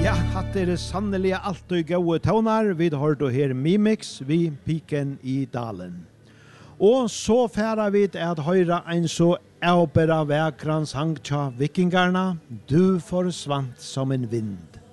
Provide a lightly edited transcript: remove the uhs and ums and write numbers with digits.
Hatt sannelig alltid gode tonar. Vi har då her Mimix, vi piken i dalen. Og så færa vi at høyra ein så avbera väkran sang tja vikingarna, du forsvant som en vind.